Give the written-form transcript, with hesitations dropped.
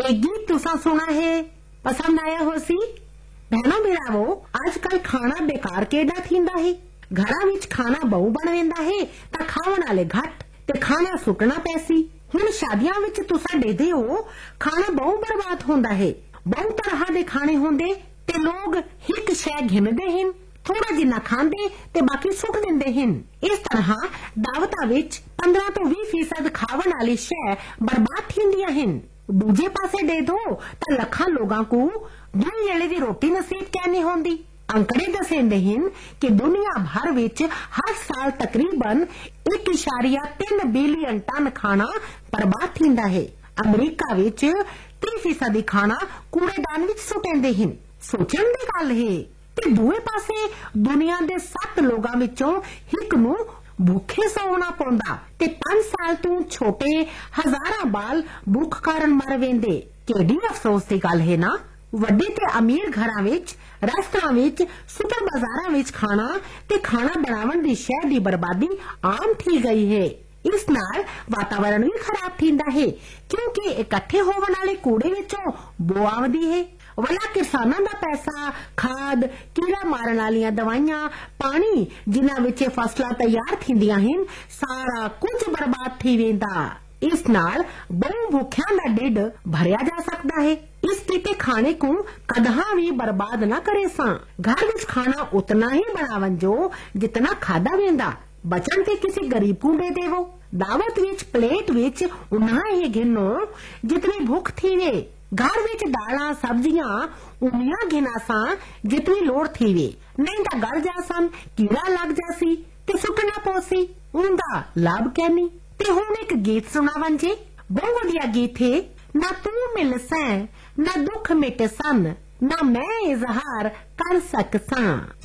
एक गीत तुसा सुना है, पसंद आया हो सी? भैनों भरावो, आजकल खाना बेकार केड़ा थींदा है। घरां विच खाना बहु बन वेंदा है तां खावन वाले घट ते खाना सुटना पैसी। हुण शादियां विच तुसा देदे हो खाना बहु बर्बाद होंदा है। बहु तरह दे खाने होंदे ते लोग हिक शै घिनदे हन, थोड़ा जिन्ना खांदे ते बाकी सुट दिंदे हन। इस तरह दावतां विच 15 ਤੋਂ 20% खावन वाली शै बर्बाद थींदियां हन। दूजे पासे दे दो तां लखां लोगां को दो वेले दी रोटी नसीब कहनी होंदी। अंकड़े दसेंदे हन कि दुनिया भर विच हर साल तकरीबन 1.3 बिलियन टन खाना बर्बाद थींदा है। अमरीका विच 30% खाना कूड़ेदान विच सुटेंदे हन। सोचण दी गल है। ते दूए पासे दुनिया दे 7 लोगां विचों हिक नूं भूखे सौना पौंदा ते 5 साल तो छोटे हजारां बाल भूख कारण मर वेंदे। केडी अफसोस दी गल है ना। वड्डे ते अमीर घरां विच, रेस्तरां विच, सुपर बाजारां विच खाना बनावन दी शै दी बर्बादी आम थी गई है। इस नाल वातावरण भी खराब थींदा है क्योंकि इकट्ठे होवन वाले कूड़े विचों बो आवदी है। वला किसानां दा पैसा, खाद, कीड़ा मारन वालियां दवाइयां, पानी जिन्हां विच फसलां तैयार थींदियां हन, सारा कुछ बर्बाद थी वेंदा। इस नाल बहु भुखियां दा ढिड भरिया जा सकदा है। इस कीते खाने को कदहां भी बर्बाद ना करे सां। घर विच खाना उतना ही बनावन जो जितना खादा वेंदा। बचन ते किसी गरीब को दे देवो। दावत विच प्लेट विच उन्ना ही गिनो जितनी भूख थीवे। घर विच दालां सब्जियां उन्नियां गिनासां जितनी लोड़ थीवे। नहीं तां गल जासन, कीड़ा लग जासी ते सुटना पोसी। उंदा लाभ कहनी। ते हुण एक गीत सुनावन जी। बहुत वधिया गीत है। ना तू मिल सैं, ना दुख मिट सन, ना मैं इजहार कर सकसां।